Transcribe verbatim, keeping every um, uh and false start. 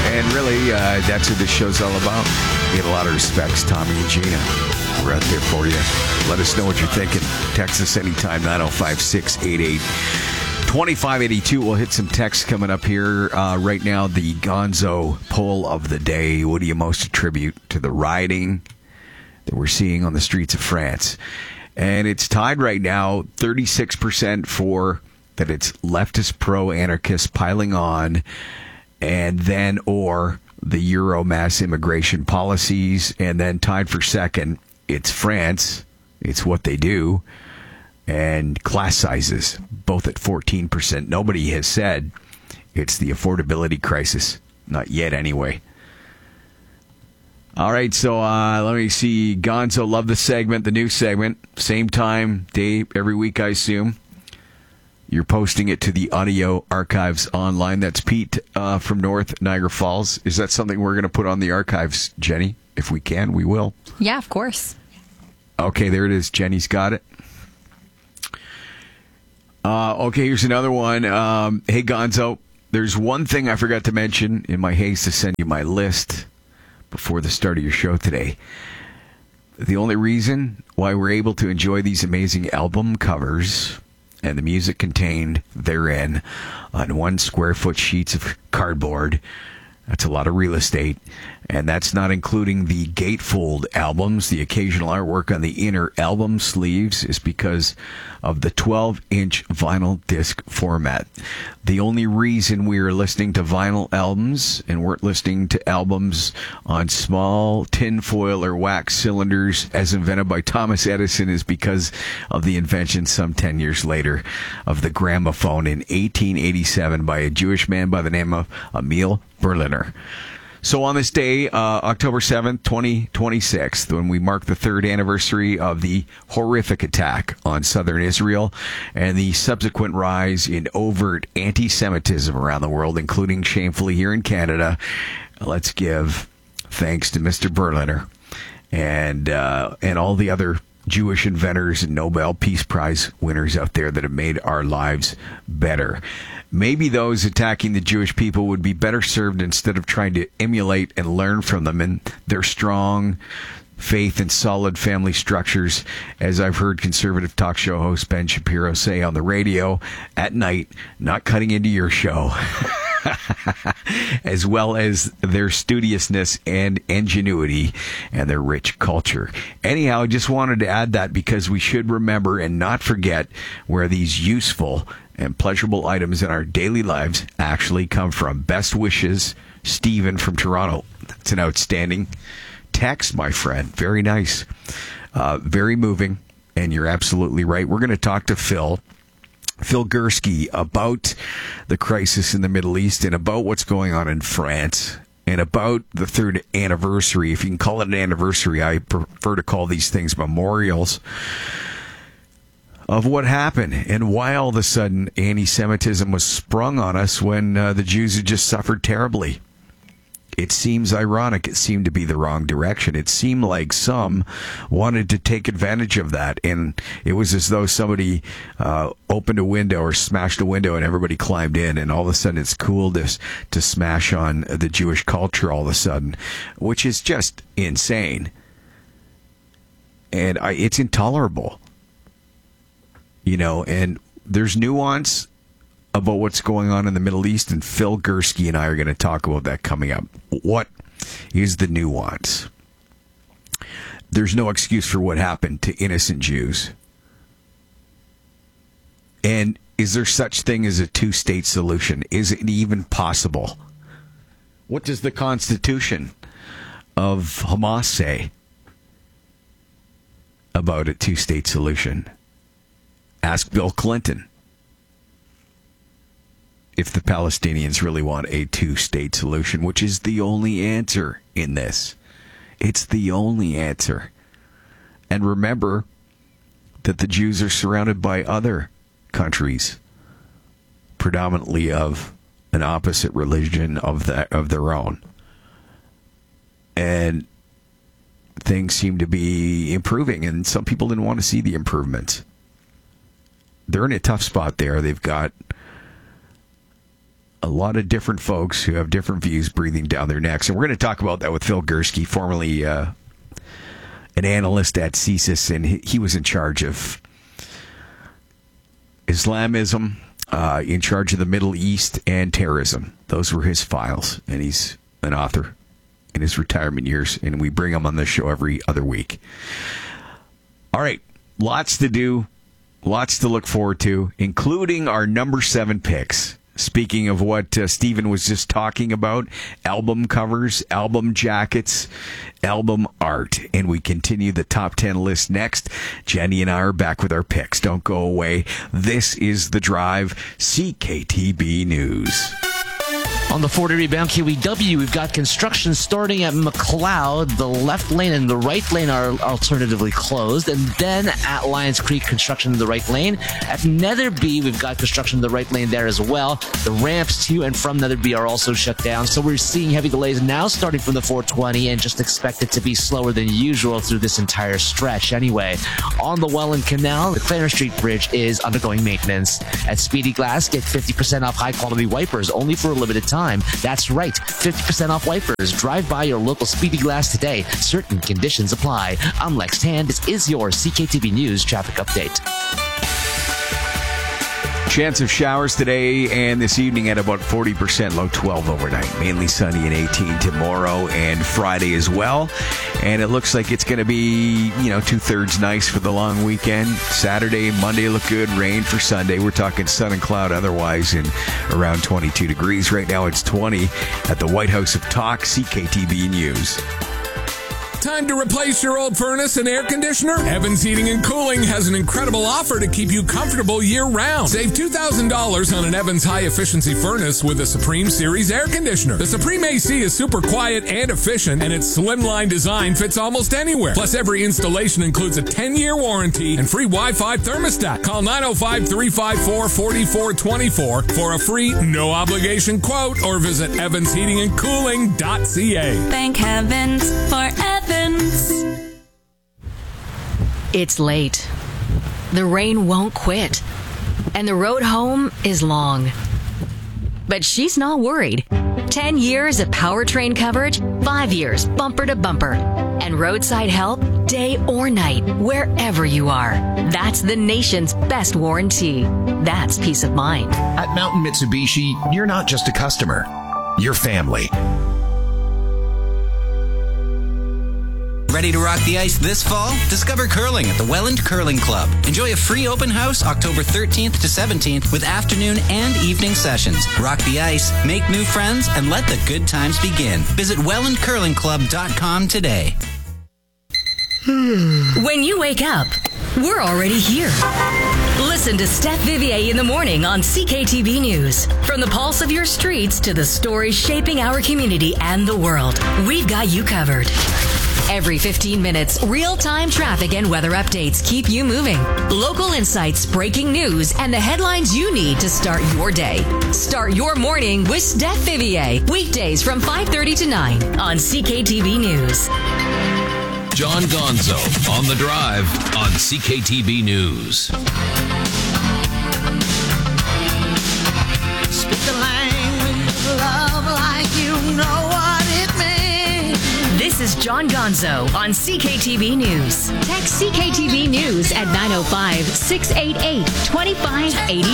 And really, uh, that's what this show's all about. We get a lot of respects, Tommy and Gina. We're out there for you. Let us know what you're thinking. Text us anytime, nine oh five, six eight eight, two five eight two. We'll hit some texts coming up here. Uh, right now, the Gonzo poll of the day. What do you most attribute to the rioting that we're seeing on the streets of France? And it's tied right now, thirty-six percent for that it's leftist pro-anarchists piling on, and then or the Euro mass immigration policies, and then tied for second, it's France, it's what they do, and class sizes, both at fourteen percent. Nobody has said it's the affordability crisis. Not yet, anyway. All right, so uh, let me see. Gonzo, love the segment, the new segment. Same time, day, every week, I assume. You're posting it to the audio archives online. That's Pete uh, from North Niagara Falls. Is that something we're going to put on the archives, Jenny? If we can, we will. Yeah, of course. Okay, there it is. Jenny's got it. Uh, okay, here's another one. Um, hey, Gonzo, there's one thing I forgot to mention in my haste to send you my list before the start of your show today. The only reason why we're able to enjoy these amazing album covers and the music contained therein on one square foot sheets of cardboard, that's a lot of real estate, and that's not including the gatefold albums. The occasional artwork on the inner album sleeves is because of the twelve inch vinyl disc format. The only reason we are listening to vinyl albums and weren't listening to albums on small tinfoil or wax cylinders as invented by Thomas Edison is because of the invention some ten years later of the gramophone in eighteen eighty-seven by a Jewish man by the name of Emil Berliner. So on this day, uh, October seventh, twenty twenty-six, when we mark the third anniversary of the horrific attack on southern Israel and the subsequent rise in overt anti-Semitism around the world, including shamefully here in Canada, let's give thanks to Mister Berliner and uh, and all the other Jewish inventors and Nobel Peace Prize winners out there that have made our lives better. Maybe those attacking the Jewish people would be better served instead of trying to emulate and learn from them and their strong faith and solid family structures, as I've heard conservative talk show host Ben Shapiro say on the radio at night, not cutting into your show, as well as their studiousness and ingenuity and their rich culture. Anyhow, I just wanted to add that because we should remember and not forget where these useful and pleasurable items in our daily lives actually come from. Best wishes, Stephen from Toronto. That's an outstanding text, my friend. Very nice. Uh, very moving. And you're absolutely right. We're going to talk to Phil. Phil Gursky about the crisis in the Middle East and about what's going on in France and about the third anniversary. If you can call it an anniversary, I prefer to call these things memorials of what happened and why all of a sudden anti-Semitism was sprung on us when uh, the Jews had just suffered terribly. It seems ironic. It seemed to be the wrong direction. It seemed like some wanted to take advantage of that, and it was as though somebody uh, opened a window or smashed a window and everybody climbed in, and all of a sudden it's cool to, to smash on the Jewish culture all of a sudden, which is just insane. And I, it's intolerable. You know, and there's nuance about what's going on in the Middle East, and Phil Gursky and I are going to talk about that coming up. What is the nuance? There's no excuse for what happened to innocent Jews. And is there such thing as a two-state solution? Is it even possible? What does the Constitution of Hamas say about a two-state solution? Ask Bill Clinton if the Palestinians really want a two-state solution, which is the only answer in this. It's the only answer. And remember that the Jews are surrounded by other countries, predominantly of an opposite religion of that of their own. And things seem to be improving, and some people didn't want to see the improvements. They're in a tough spot there. They've got a lot of different folks who have different views breathing down their necks. And we're going to talk about that with Phil Gursky, formerly uh, an analyst at C S I S, and he, he was in charge of Islamism, uh, in charge of the Middle East, and terrorism. Those were his files, and he's an author in his retirement years, and we bring him on this show every other week. All right, lots to do, lots to look forward to, including our number seven picks. Speaking of what uh, Stephen was just talking about, album covers, album jackets, album art. And we continue the top ten list next. Jenny and I are back with our picks. Don't go away. This is The Drive, C K T B News. On the forty rebound Q E W, we've got construction starting at McLeod. The left lane and the right lane are alternatively closed. And then at Lions Creek, construction in the right lane. At Netherby, we've got construction in the right lane there as well. The ramps to and from Netherby are also shut down. So we're seeing heavy delays now starting from the four twenty and just expect it to be slower than usual through this entire stretch. Anyway, on the Welland Canal, the Clarence Street Bridge is undergoing maintenance. At Speedy Glass, get fifty percent off high-quality wipers only for a limited time. That's right, fifty percent off wipers. Drive by your local Speedy Glass today. Certain conditions apply. I'm Lex Hand. This is your C K T V News traffic update. Chance of showers today and this evening at about forty percent, low twelve overnight. Mainly sunny and eighteen tomorrow and Friday as well. And it looks like it's going to be, you know, two-thirds nice for the long weekend. Saturday, Monday look good. Rain for Sunday. We're talking sun and cloud otherwise in around twenty-two degrees. Right now it's twenty at the White House of Talk, C K T V News. Time to replace your old furnace and air conditioner? Evans Heating and Cooling has an incredible offer to keep you comfortable year-round. Save two thousand dollars on an Evans high-efficiency furnace with a Supreme Series air conditioner. The Supreme A C is super quiet and efficient, and its slimline design fits almost anywhere. Plus, every installation includes a ten-year warranty and free Wi-Fi thermostat. Call nine oh five, three five four, four four two four for a free, no-obligation quote, or visit evans heating and cooling dot c a. Thank heavens for Evans. It's late. The rain won't quit. And the road home is long. But she's not worried. Ten years of powertrain coverage, five years bumper to bumper. And roadside help day or night, wherever you are. That's the nation's best warranty. That's peace of mind. At Mountain Mitsubishi, you're not just a customer. You're family. Ready to rock the ice this fall? Discover curling at the Welland Curling Club. Enjoy a free open house October thirteenth to seventeenth with afternoon and evening sessions. Rock the ice, make new friends, and let the good times begin. Visit welland curling club dot com today. When you wake up, we're already here. Listen to Steph Vivier in the morning on C K T V News. From the pulse of your streets to the stories shaping our community and the world, we've got you covered. Every fifteen minutes, real-time traffic and weather updates keep you moving. Local insights, breaking news, and the headlines you need to start your day. Start your morning with Steph Vivier. Weekdays from five thirty to nine on C K T V News. John Gonzo on The Drive on C K T V News. Speak the language of love like you know what it means. This is John Gonzo on C K T V News. Text C K T V News at nine oh five, six eight eight, two five eight oh.